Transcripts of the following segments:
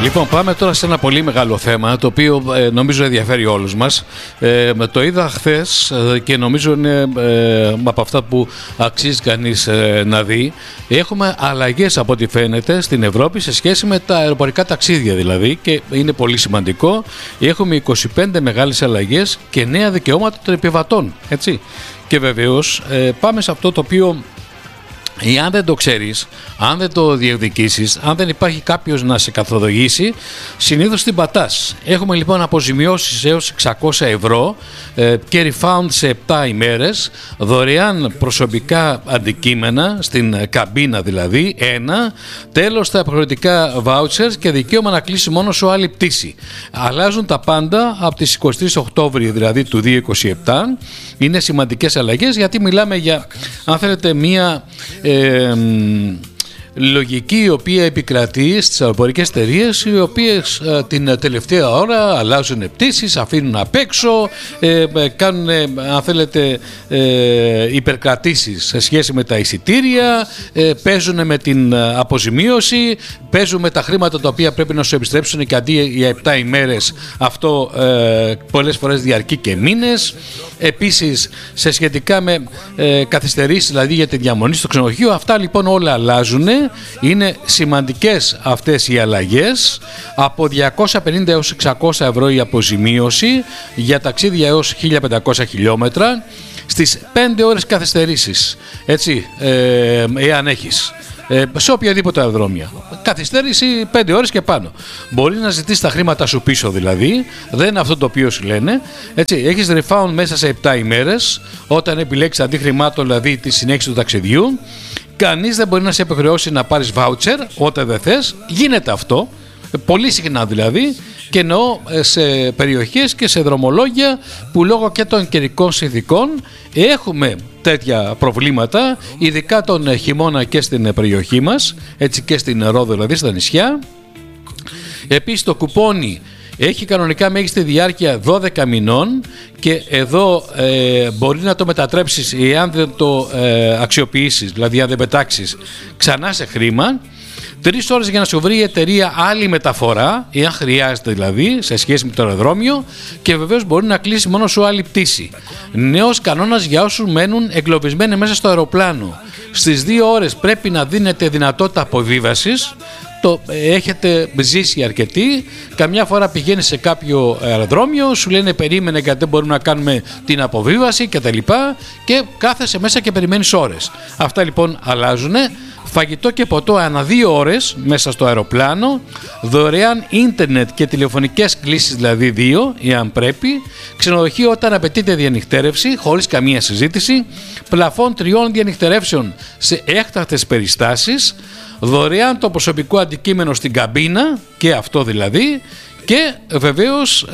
Λοιπόν, πάμε τώρα σε ένα πολύ μεγάλο θέμα, το οποίο νομίζω ενδιαφέρει όλους μας. Το είδα χθες και νομίζω είναι από αυτά που αξίζει κανείς να δει. Έχουμε αλλαγές από ό,τι φαίνεται στην Ευρώπη σε σχέση με τα αεροπορικά ταξίδια δηλαδή, και είναι πολύ σημαντικό. Έχουμε 25 μεγάλες αλλαγές και νέα δικαιώματα των επιβατών, έτσι. Και βεβαίως πάμε σε αυτό το οποίο, αν δεν το ξέρεις, αν δεν το διεκδικήσεις, αν δεν υπάρχει κάποιος να σε καθοδηγήσει, συνήθως την πατάς. Έχουμε λοιπόν αποζημιώσεις έως 600 ευρώ και refund σε 7 ημέρες, δωρεάν προσωπικά αντικείμενα, στην καμπίνα δηλαδή, τέλος τα υποχρεωτικά vouchers και δικαίωμα να κλείσει μόνο σου άλλη πτήση. Αλλάζουν τα πάντα από τις 23 Οκτώβρη δηλαδή του 2027. Είναι σημαντικές αλλαγές, γιατί μιλάμε για, αν θέλετε, μία λογική η οποία επικρατεί στις αεροπορικές εταιρείες, οι οποίες την τελευταία ώρα αλλάζουν πτήσεις, αφήνουν απ' έξω, κάνουν, αν θέλετε, υπερκρατήσεις σε σχέση με τα εισιτήρια, παίζουν με την αποζημίωση, παίζουν με τα χρήματα τα οποία πρέπει να σου επιστρέψουν, και αντί για 7 ημέρες αυτό πολλές φορές διαρκεί και μήνες. Επίσης σε σχετικά με καθυστερήσεις δηλαδή για τη διαμονή στο ξενοδοχείο, αυτά λοιπόν όλα αλλάζουν. Είναι σημαντικές αυτές οι αλλαγές. Από 250 έως 600 ευρώ η αποζημίωση για ταξίδια έως 1500 χιλιόμετρα στις 5 ώρες καθυστερήσεις, έτσι, εάν έχεις σε οποιαδήποτε αεροδρόμια. Καθυστέρηση 5 ώρες και πάνω. Μπορεί να ζητήσεις τα χρήματα σου πίσω δηλαδή. Δεν είναι αυτό το οποίο σου λένε. Έτσι, έχεις refund μέσα σε 7 ημέρες όταν επιλέξεις αντί χρημάτων δηλαδή τη συνέχιση του ταξιδιού. Κανείς δεν μπορεί να σε επιχρεώσει να πάρεις voucher όταν δεν θες. Γίνεται αυτό. Πολύ συχνά δηλαδή. Και εννοώ σε περιοχές και σε δρομολόγια που λόγω και των καιρικών συνθηκών έχουμε τέτοια προβλήματα, ειδικά τον χειμώνα και στην περιοχή μας, έτσι, και στην Ρόδο δηλαδή, στα νησιά. Επίσης το κουπόνι έχει κανονικά μέγιστη διάρκεια 12 μηνών και εδώ μπορεί να το μετατρέψεις, εάν δεν το αξιοποιήσεις, δηλαδή αν δεν πετάξεις, ξανά σε χρήμα. 3 ώρες για να σου βρει η εταιρεία άλλη μεταφορά, εάν χρειάζεται δηλαδή, σε σχέση με το αεροδρόμιο, και βεβαίως μπορεί να κλείσει μόνο σου άλλη πτήση. Νέος κανόνας για όσους μένουν εγκλωβισμένοι μέσα στο αεροπλάνο. Στις 2 ώρες πρέπει να δίνετε δυνατότητα αποβίβασης. Το έχετε ζήσει αρκετοί. Καμιά φορά πηγαίνεις σε κάποιο αεροδρόμιο, σου λένε περίμενε γιατί δεν μπορούμε να κάνουμε την αποβίβαση κτλ. Και κάθεσαι μέσα και περιμένεις ώρες. Αυτά λοιπόν αλλάζουν. Φαγητό και ποτό ανά 2 ώρες μέσα στο αεροπλάνο. Δωρεάν ίντερνετ και τηλεφωνικές κλήσεις, δηλαδή 2, εάν πρέπει. Ξενοδοχείο όταν απαιτείται διανυκτέρευση, χωρίς καμία συζήτηση. Πλαφόν 3 διανυκτερεύσεων σε έκτακτες περιστάσεις. Δωρεάν το προσωπικό αντικείμενο στην καμπίνα, και αυτό δηλαδή. Και βεβαίως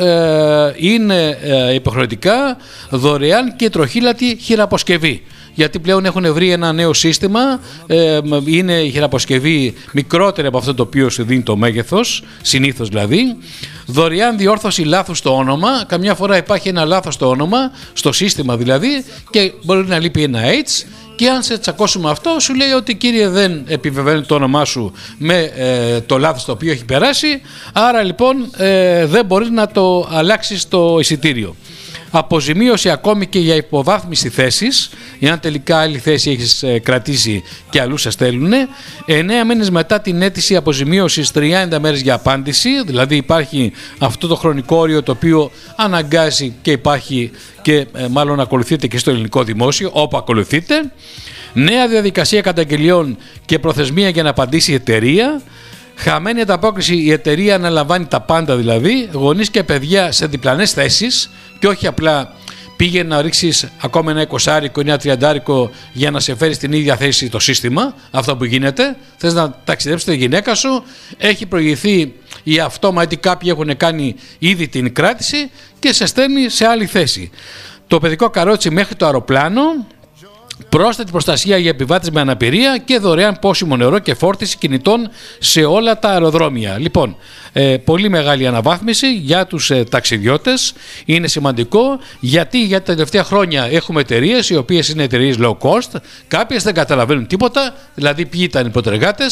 είναι υποχρεωτικά δωρεάν και τροχήλατη χειραποσκευή. Γιατί πλέον έχουν βρει ένα νέο σύστημα, είναι η χειραποσκευή μικρότερη από αυτό το οποίο σου δίνει το μέγεθος, συνήθως δηλαδή. Δωρεάν διόρθωση λάθους στο όνομα, καμιά φορά υπάρχει ένα λάθος στο όνομα, στο σύστημα δηλαδή, και μπορεί να λείπει ένα H. Και αν σε τσακώσουμε αυτό, σου λέει ότι κύριε δεν επιβεβαίνει το όνομά σου με το λάθος το οποίο έχει περάσει, άρα λοιπόν δεν μπορείς να το αλλάξεις το εισιτήριο. Αποζημίωση ακόμη και για υποβάθμιση θέσης, εάν τελικά άλλη θέση έχεις κρατήσει και αλλού σε στέλνουν. 9 μήνες μετά την αίτηση αποζημίωσης, 30 μέρες για απάντηση, δηλαδή υπάρχει αυτό το χρονικό όριο το οποίο αναγκάζει και υπάρχει και μάλλον ακολουθείται και στο ελληνικό δημόσιο, όπου ακολουθείτε. Νέα διαδικασία καταγγελιών και προθεσμία για να απαντήσει η εταιρεία. Χαμένη ανταπόκριση, η εταιρεία αναλαμβάνει τα πάντα δηλαδή, γονείς και παιδιά σε διπλανές θέσεις, και όχι απλά πήγαινε να ρίξεις ακόμα ένα 20 ή ένα 30 για να σε φέρει στην ίδια θέση το σύστημα. Αυτό που γίνεται, θες να ταξιδέψεις τη γυναίκα σου, έχει προηγηθεί η αυτόματη, κάποιοι έχουν κάνει ήδη την κράτηση και σε στέλνει σε άλλη θέση. Το παιδικό καρότσι μέχρι το αεροπλάνο. Πρόσθετη προστασία για επιβάτες με αναπηρία και δωρεάν πόσιμο νερό και φόρτιση κινητών σε όλα τα αεροδρόμια. Λοιπόν, πολύ μεγάλη αναβάθμιση για τους ταξιδιώτες. Είναι σημαντικό γιατί για τα τελευταία χρόνια έχουμε εταιρείες οι οποίες είναι εταιρείες low cost. Κάποιες δεν καταλαβαίνουν τίποτα, δηλαδή ποιοι ήταν οι προτεργάτες.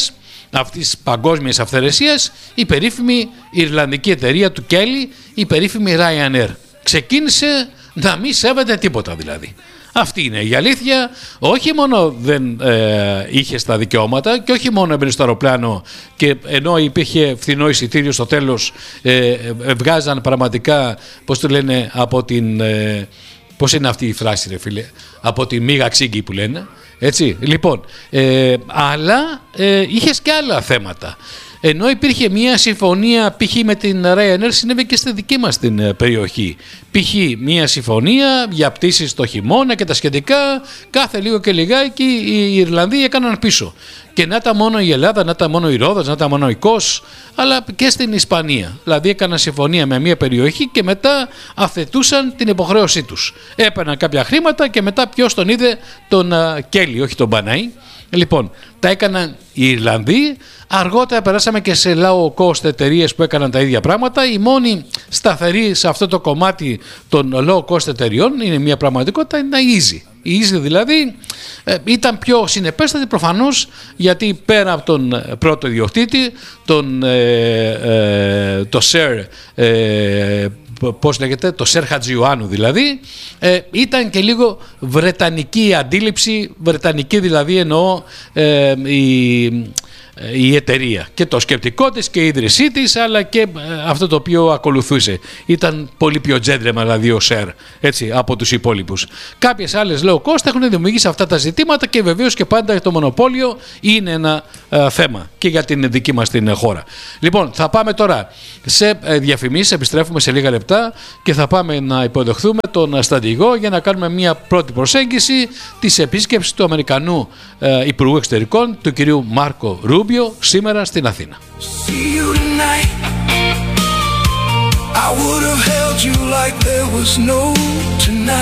αυτής της παγκόσμιας αυθαιρεσίας η περίφημη Ιρλανδική εταιρεία του Kelly, η περίφημη Ryanair. Ξεκίνησε να μην σέβεται τίποτα δηλαδή. Αυτή είναι η αλήθεια. Όχι μόνο δεν είχε τα δικαιώματα και όχι μόνο έμπαινε στο αεροπλάνο και ενώ υπήρχε φθηνό εισιτήριο στο τέλος βγάζαν πραγματικά, πώς το λένε, από την... πώς είναι αυτή η φράση ρε φίλε, από τη μίγα ξύγκη που λένε, έτσι, λοιπόν, αλλά είχες και άλλα θέματα. Ενώ υπήρχε μια συμφωνία π.χ. με την Ryanair, συνέβη και στη δική μας την περιοχή. Π.χ. μια συμφωνία για πτήσεις το χειμώνα και τα σχετικά, κάθε λίγο και λιγάκι οι Ιρλανδοί έκαναν πίσω. Και να ήταν μόνο η Ελλάδα, να ήταν μόνο η Ρόδος, να ήταν μόνο η Κος, αλλά και στην Ισπανία. Δηλαδή έκαναν συμφωνία με μια περιοχή και μετά αθετούσαν την υποχρέωσή τους. Έπαιρναν κάποια χρήματα και μετά ποιος τον είδε, τον Kelly, όχι τον Μπανάη. Λοιπόν, τα έκαναν οι Ιρλανδοί. Αργότερα περάσαμε και σε low cost εταιρείες που έκαναν τα ίδια πράγματα. Η μόνη σταθερή σε αυτό το κομμάτι των low cost εταιρεών είναι μια πραγματικότητα, είναι η Easy. Η Easy δηλαδή ήταν πιο συνεπέστατη προφανώς, γιατί πέρα από τον πρώτο ιδιοκτήτη, το Sir, πώς λέγεται, το Σερ Χατζιουάνου δηλαδή, ήταν και λίγο βρετανική αντίληψη, βρετανική δηλαδή εννοώ η εταιρεία και το σκεπτικό της και η ίδρυσή της, αλλά και αυτό το οποίο ακολουθούσε. Ήταν πολύ πιο gentleman δηλαδή ο Σερ, έτσι, από τους υπόλοιπους. Κάποιες άλλες low cost έχουν δημιουργήσει αυτά τα ζητήματα και βεβαίως και πάντα το μονοπόλιο είναι ένα θέμα και για την δική μας την χώρα. Λοιπόν, θα πάμε τώρα σε διαφημίσεις, επιστρέφουμε σε λίγα λεπτά και θα πάμε να υποδεχθούμε τον στρατηγό για να κάνουμε μια πρώτη προσέγγιση της επίσκεψης του Αμερικανού Υπουργού Εξωτερικών, του κυρίου Μάρκο Ρούμπιο, σήμερα στην Αθήνα. I would have held you like there was no tonight.